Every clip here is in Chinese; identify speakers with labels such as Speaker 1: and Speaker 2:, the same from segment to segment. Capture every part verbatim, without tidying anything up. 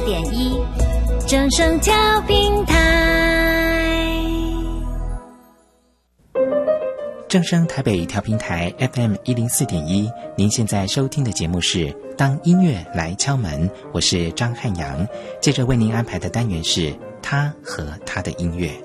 Speaker 1: 点一，正声调频台。
Speaker 2: 正声台北调频台 F M 一零四点一，您现在收听的节目是《当音乐来敲门》，我是张汉阳。接着为您安排的单元是他和他的音乐。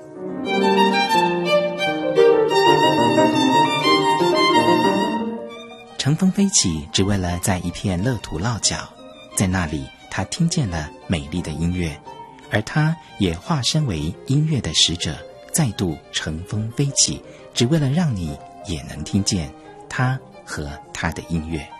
Speaker 2: 乘风飞起，只为了在一片乐土落脚，在那里他听见了美丽的音乐，而他也化身为音乐的使者，再度乘风飞起，只为了让你也能听见他和他的音乐。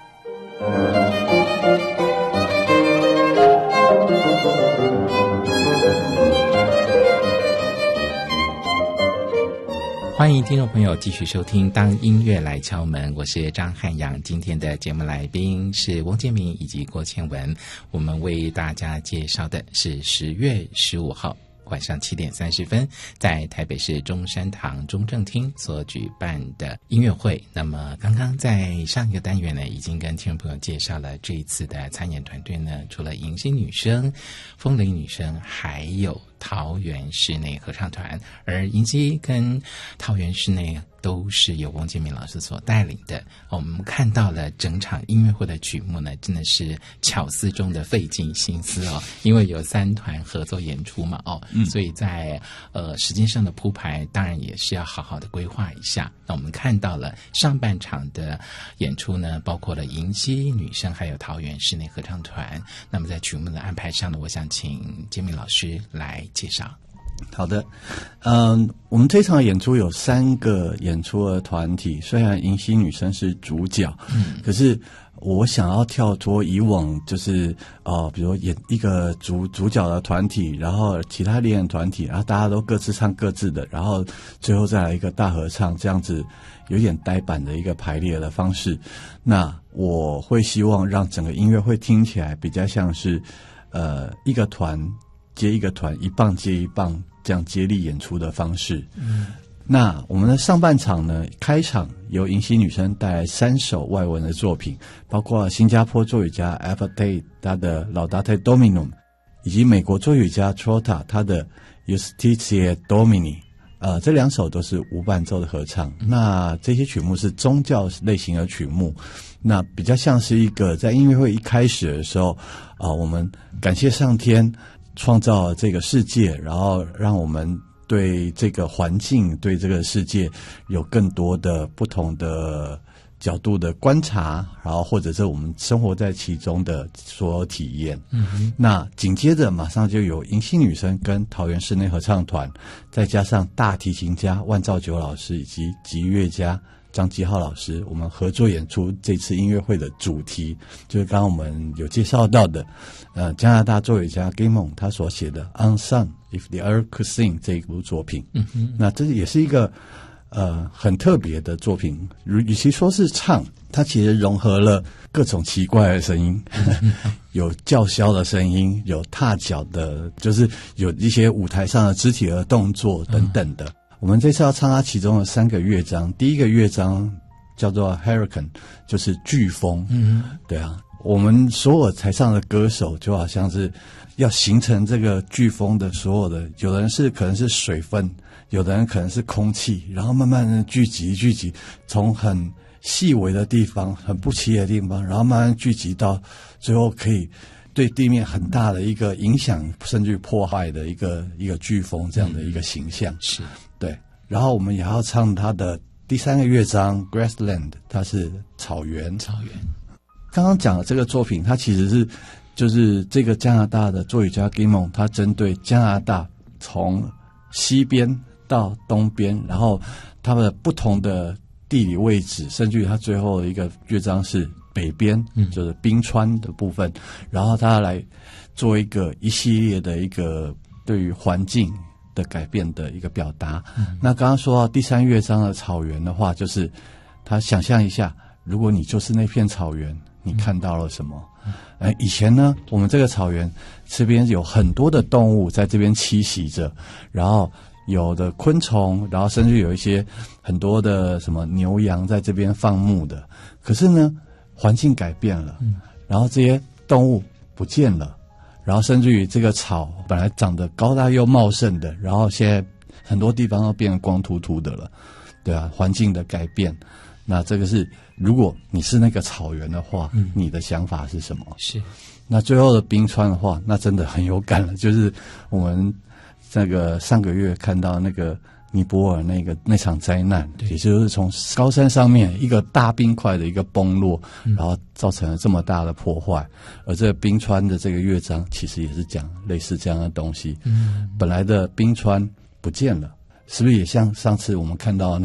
Speaker 2: 欢迎听众朋友继续收听《当音乐来敲门》，我是张汉阳。今天的节目来宾是翁建民以及郭倩文。我们为大家介绍的是十月十五号晚上七点三十分，在台北市中山堂中正厅所举办的音乐会。那么刚刚在上一个单元呢，已经跟听众朋友介绍了这一次的参演团队呢，除了迎新女生、风铃女生，还有桃园室内合唱团，而迎新跟桃园室内都是由翁建民老师所带领的。我们看到了整场音乐会的曲目呢，真的是巧思中的费尽心思哦，因为有三团合作演出嘛，哦，嗯、所以在呃时间上的铺排，当然也是要好好的规划一下。那我们看到了上半场的演出呢，包括了迎新女生还有桃园室内合唱团。那么在曲目的安排上呢，我想请建民老师来介绍。
Speaker 3: 好的，嗯，我们这场演出有三个演出的团体，虽然迎新女生是主角，嗯，可是我想要跳脱以往，就是呃，比如演一个主主角的团体，然后其他联演团体，然后大家都各自唱各自的，然后最后再来一个大合唱，这样子有点呆板的一个排列的方式。那我会希望让整个音乐会听起来比较像是呃一个团接一个团，一棒接一棒这样接力演出的方式。嗯，那我们的上半场呢，开场由迎新女生带来三首外文的作品，包括新加坡作曲家 Alfred 他的 Laudate Dominum， 以及美国作曲家 Trotta 他的 Justitia Domini。呃，这两首都是无伴奏的合唱。那这些曲目是宗教类型的曲目，那比较像是一个在音乐会一开始的时候，啊、呃，我们感谢上天创造这个世界，然后让我们对这个环境、对这个世界有更多的不同的角度的观察，然后或者是我们生活在其中的所有体验。嗯哼，那紧接着马上就有迎新女生跟桃园室内合唱团，再加上大提琴家万兆九老师以及吉乐家张基浩老师，我们合作演出这次音乐会的主题，就是刚刚我们有介绍到的，呃，加拿大作曲家 Gimon 他所写的《Unsung If the Earth Could Sing》这一部作品。嗯哼，那这也是一个呃很特别的作品，与其说是唱，它其实融合了各种奇怪的声音，有叫嚣的声音，有踏脚的，就是有一些舞台上的肢体的动作等等的。嗯，我们这次要唱它其中的三个乐章，第一个乐章叫做 Hurricane， 就是飓风。嗯，对啊，我们所有台上的歌手就好像是要形成这个飓风的所有的，有的人是可能是水分，有的人可能是空气，然后慢慢的聚集聚集，从很细微的地方，很不起眼的地方，然后慢慢聚集到最后可以对地面很大的一个影响，甚至破坏的一个一个飓风这样的一个形象。嗯，是。对，然后我们也要唱它的第三个乐章 Grassland， 它是草原。草原。刚刚讲的这个作品，它其实是就是这个加拿大的作曲家 Gimon， 他针对加拿大从西边到东边，然后他们的不同的地理位置，甚至于他最后的一个乐章是北边，嗯，就是冰川的部分，然后他来做一个一系列的一个对于环境的改变的一个表达。嗯，那刚刚说到第三乐章的草原的话，就是他想象一下，如果你就是那片草原，你看到了什么？嗯，呃，以前呢，我们这个草原这边有很多的动物在这边栖息着，然后有的昆虫，然后甚至有一些很多的什么牛羊在这边放牧的。可是呢，环境改变了，嗯，然后这些动物不见了， 然后甚至于这个草本来长得高大又茂盛的，然后现在很多地方都变得光秃秃的了，对啊，环境的改变。那这个是如果你是那个草原的话，嗯，你的想法是什么？是。那最后的冰川的话，那真的很有感了，就是我们那个上个月看到那个尼泊尔那个那场灾难，也就是从高山上面一个大冰块的一个崩落，嗯，然后造成了这么大的破坏。而这个冰川的这个乐章其实也是讲类似这样的东西。嗯，本来的冰川不见了，是不是也像上次我们看到的那